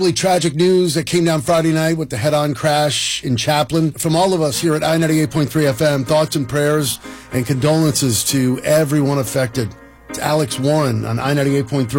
Really tragic news that came down Friday night with the head-on crash in Chaplin. From all of us here at I-98.3 FM, thoughts and prayers and condolences to everyone affected. It's Alex Warren on I-98.3.